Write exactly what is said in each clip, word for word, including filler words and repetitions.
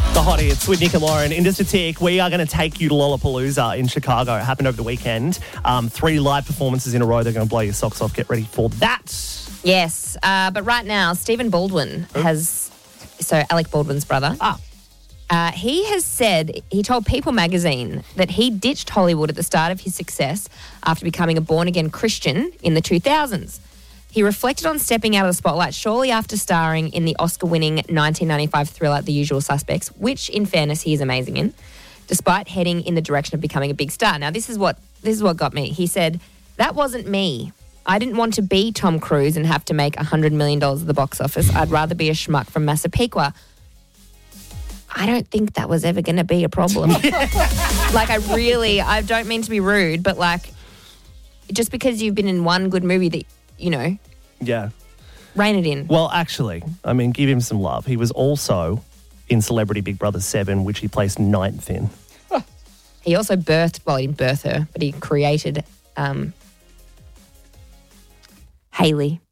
The Hot Hits with Nick and Lauren. In just a tick, we are going to take you to Lollapalooza in Chicago. It happened over the weekend. Um, three live performances in a row. They're going to blow your socks off. Get ready for that. Yes, uh, but right now, Stephen Baldwin Who? has, so Alec Baldwin's brother, Ah. uh, he has said, he told People magazine that he ditched Hollywood at the start of his success after becoming a born-again Christian in the two thousands. He reflected on stepping out of the spotlight shortly after starring in the Oscar-winning nineteen ninety-five thriller The Usual Suspects, which, in fairness, he is amazing in, despite heading in the direction of becoming a big star. Now, this is what this is what got me. He said, "That wasn't me. I didn't want to be Tom Cruise and have to make one hundred million dollars at the box office. I'd rather be a schmuck from Massapequa." I don't think that was ever going to be a problem. Like, I really, I don't mean to be rude, but like, just because you've been in one good movie that, you know, Yeah. rein it in. Well, actually, I mean, give him some love. He was also in Celebrity Big Brother seven, which he placed ninth in. He also birthed, well, he didn't birth her, but he created um, Hailey,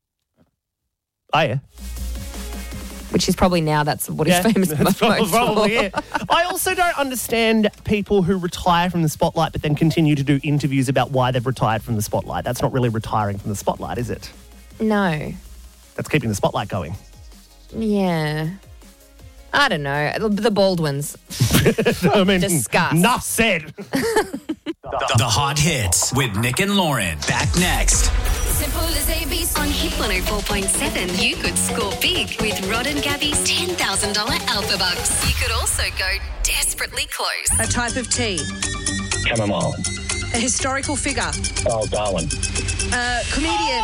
Oh, yeah. which is probably now that's what he's Yeah, famous that's most probably, for. probably it. I also don't understand people who retire from the spotlight but then continue to do interviews about why they've retired from the spotlight. That's not really retiring from the spotlight, is it? No. That's keeping the spotlight going. Yeah. I don't know. The Baldwins. I mean, Discuss. enough said. The, the Hot Hits with Nick and Lauren. Back next. Simple as A B C. On Hit one oh four point seven, you could score big with Rod and Gabby's ten thousand dollars Alpha Bucks. You could also go desperately close. A type of tea. Chamomile. A historical figure. Oh, Darwin. A comedian.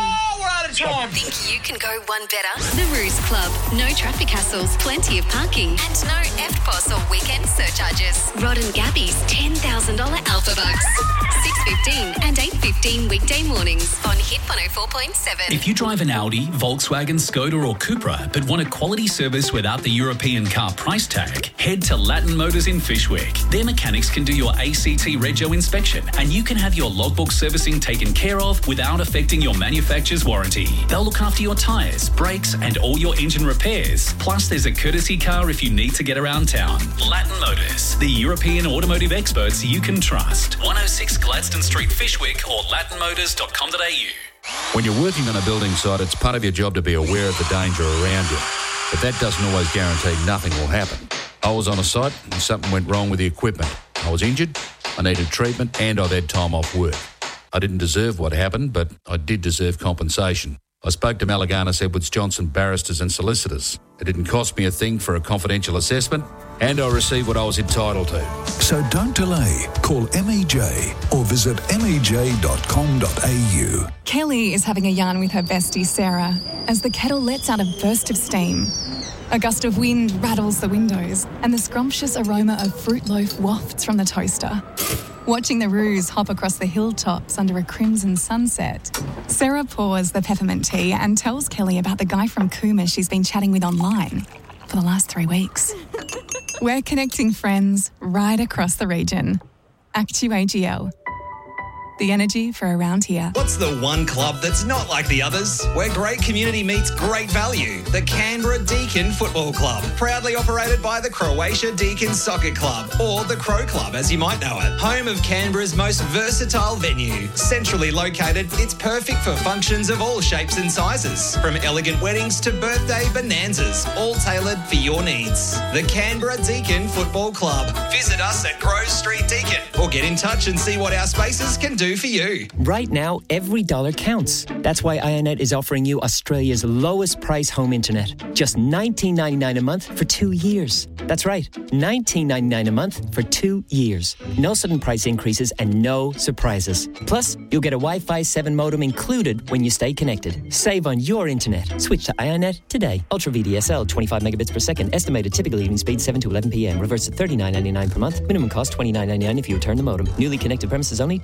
Think you can go one better? The Ruse Club. No traffic hassles, plenty of parking, and no F T P O S or weekend surcharges. Rod and Gabby's ten thousand dollars Alpha Bucks. six fifteen and eight fifteen weekday mornings on Hit one oh four point seven. If you drive an Audi, Volkswagen, Skoda or Cupra but want a quality service without the European car price tag, head to Latin Motors in Fishwick. Their mechanics can do your A C T Rego inspection and you can have your logbook servicing taken care of without affecting your manufacturer's warranty. They'll look after your tyres, brakes and all your engine repairs. Plus there's a courtesy car if you need to get around town. Latin Motors, the European automotive experts you can trust. one oh six Gladstone Street, Fishwick or latin motors dot com dot a u. When you're working on a building site, it's part of your job to be aware of the danger around you. But that doesn't always guarantee nothing will happen. I was on a site and something went wrong with the equipment. I was injured, I needed treatment and I'd had time off work. I didn't deserve what happened, but I did deserve compensation. I spoke to Malaganas Edwards Johnson barristers and solicitors. It didn't cost me a thing for a confidential assessment, and I received what I was entitled to. So don't delay. Call M E J or visit m e j dot com dot a u. Kelly is having a yarn with her bestie Sarah as the kettle lets out a burst of steam. A gust of wind rattles the windows and the scrumptious aroma of fruit loaf wafts from the toaster. Watching the roos hop across the hilltops under a crimson sunset, Sarah pours the peppermint tea and tells Kelly about the guy from Cooma she's been chatting with online for the last three weeks. We're connecting friends right across the region. Actu A G L. The energy for around here. What's the one club that's not like the others? Where great community meets great value. The Canberra Deakin Football Club. Proudly operated by the Croatia Deakin Soccer Club, or the Crow Club as you might know it. Home of Canberra's most versatile venue. Centrally located, it's perfect for functions of all shapes and sizes. From elegant weddings to birthday bonanzas, all tailored for your needs. The Canberra Deakin Football Club. Visit us at Grove Street Deakin or get in touch and see what our spaces can do for you. Right now, every dollar counts. That's why Ionet is offering you Australia's lowest price home internet. Just nineteen ninety-nine a month for two years. That's right, nineteen ninety-nine a month for two years. No sudden price increases and no surprises. Plus, you'll get a Wi-Fi seven modem included when you stay connected. Save on your internet. Switch to Ionet today. Ultra V D S L, twenty-five megabits per second. Estimated typical evening speed seven to eleven p.m. Reverse to thirty-nine ninety-nine per month. Minimum cost twenty-nine ninety-nine if you return the modem. Newly connected premises only. T's and C's apply.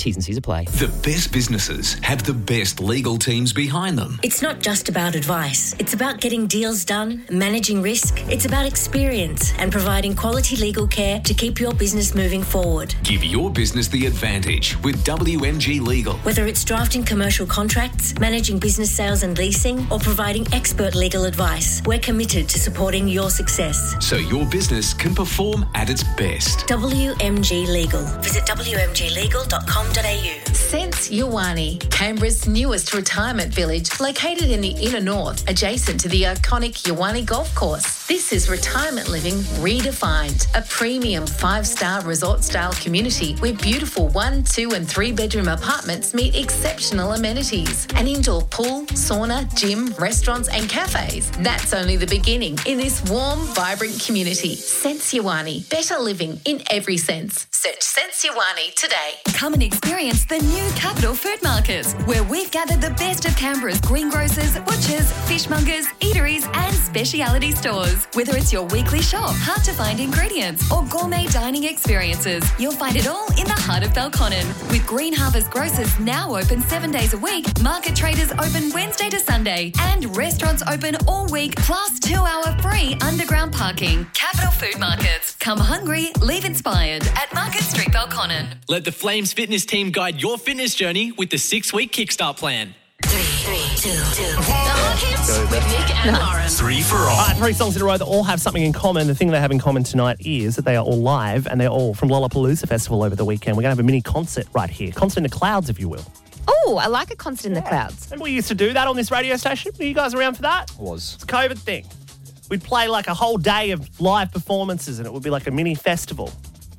play. The best businesses have the best legal teams behind them. It's not just about advice. It's about getting deals done, managing risk. It's about experience and providing quality legal care to keep your business moving forward. Give your business the advantage with W M G Legal. Whether it's drafting commercial contracts, managing business sales and leasing, or providing expert legal advice, we're committed to supporting your success. So your business can perform at its best. W M G Legal. Visit w m g legal dot com dot a u. Sense Yawani, Canberra's newest retirement village, located in the inner north, adjacent to the iconic Yawani Golf Course. This is retirement living redefined, a premium five-star resort-style community where beautiful one, two and three-bedroom apartments meet exceptional amenities. An indoor pool, sauna, gym, restaurants and cafes. That's only the beginning in this warm, vibrant community. Sense Yawani, better living in every sense. Search Sense Yawani today. Come and experience the new Capital Food Market, where we've gathered the best of Canberra's greengrocers, butchers, fishmongers, eateries and speciality stores. Whether it's your weekly shop, hard-to-find ingredients or gourmet dining experiences, you'll find it all in the heart of Belconnen. With Green Harvest Grocers now open seven days a week, market traders open Wednesday to Sunday, and restaurants open all week, plus two-hour free underground parking. Capital Food Markets. Come hungry, leave inspired at Market Street, Belconnen. Let the Flames fitness team guide your fitness journey with the six-week Kickstart plan. Three, three, two, two. The hits with Nick and Lauren. Three for all. All right, three songs in a row that all have something in common. The thing they have in common tonight is that they are all live and they're all from Lollapalooza Festival over the weekend. We're going to have a mini concert right here. Concert in the clouds, if you will. Oh, I like a concert in the clouds. Remember we used to do that on this radio station? Were you guys around for that? Was. It's a COVID thing. We'd play like a whole day of live performances and it would be like a mini festival.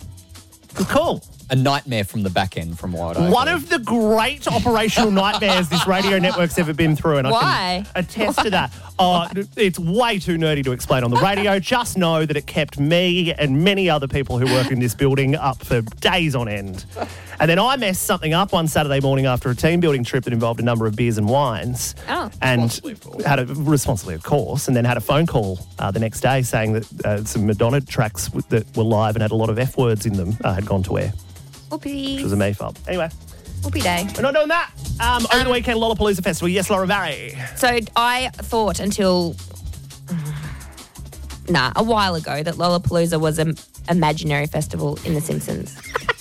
It was cool. A nightmare from the back end, from what I One heard. of the great operational nightmares this radio network's ever been through. And Why? I can attest to that. Oh, it's way too nerdy to explain on the radio. Just know that it kept me and many other people who work in this building up for days on end. And then I messed something up one Saturday morning after a team building trip that involved a number of beers and wines. Oh. And Responsibly, of course. had a, responsibly, of course, and then had a phone call uh, the next day saying that uh, some Madonna tracks w- that were live and had a lot of F words in them uh, had gone to air, Whoopie. which was a me fault. Anyway, Whoopie day. we're not doing that. Um, over the weekend, Lollapalooza Festival. Yes, Laura Barry. So I thought until, nah, a while ago that Lollapalooza was an imaginary festival in The Simpsons.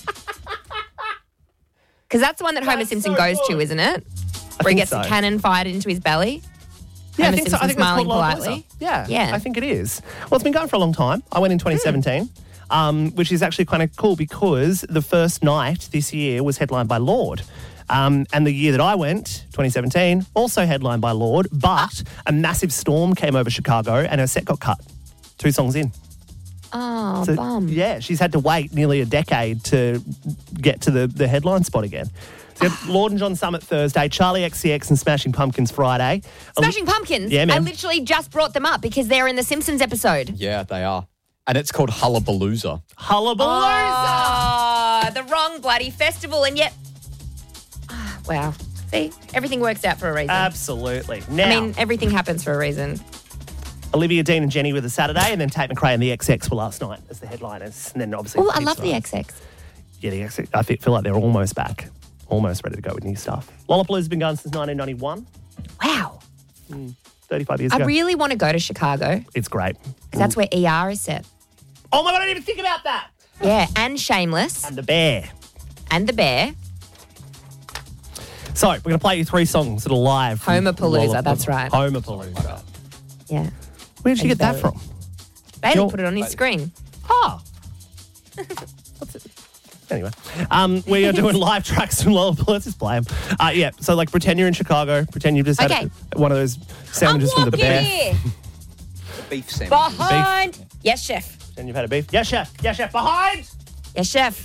Because that's the one that Homer That's Simpson so goes good. to, isn't it? I Where he think gets so. the cannon fired into his belly. Yeah, Homer I think so. I Simpson think that's smiling called Lollapalooza. politely. Yeah, Yeah. I think it is. Well, it's been going for a long time. I went in twenty seventeen, um, which is actually kind of cool because the first night this year was headlined by Lorde. Um, and the year that I went, twenty seventeen, also headlined by Lorde, but a massive storm came over Chicago and her set got cut two songs in. Oh, So, bum. yeah, she's had to wait nearly a decade to get to the, the headline spot again. So you have Lorde and John Summit Thursday, Charlie X C X and Smashing Pumpkins Friday. Smashing Pumpkins? Yeah, man. I literally just brought them up because they're in the Simpsons episode. Yeah, they are. And it's called Hullabalooza. Hullabalooza! Oh, the wrong bloody festival, and yet... Ah, wow. See, everything works out for a reason. Absolutely. Now, I mean, everything happens for a reason. Olivia Dean and Jenny were the Saturday, and then Tate McRae and the X X were last night as the headliners. And then obviously... Oh, I Kids love the night. X X. Yeah, the X X. I feel feel like they're almost back. Almost ready to go with new stuff. Lollapalooza's been going since nineteen ninety-one. Wow. Mm, thirty-five years I ago. really want to go to Chicago It's great. because that's where E R is set. Oh my God, I didn't even think about that. Yeah, and Shameless. And The Bear. And The Bear. So, we're going to play you three songs that are live. from Homapalooza, Lollapalooza. that's right. Homapalooza. Yeah. Where did you get that Bailey. from? Bailey Your- put it on his screen. Ah. What's it? Anyway, um, we are doing live tracks from Lollapalooza. Let's just play them. Uh, yeah, so like pretend you're in Chicago. Pretend you've just had Okay. a, one of those sandwiches I'm from The walking Bear. here. Beef sandwich. Behind. Yes, chef. Pretend you've had a beef. Yes, chef. Yes, chef. Behind. Yes, chef.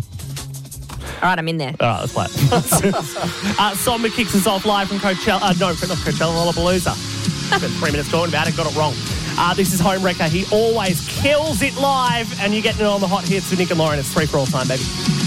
All right, I'm in there. All right, let's play it. uh, Somber kicks us off live from Coachella. Uh, no, not Coachella, Lollapalooza. Spent three minutes talking about it, got it wrong. Uh, this is Homewrecker. He always kills it live, and you're getting it on the hot hits with Nick and Lauren. It's three for all time, baby.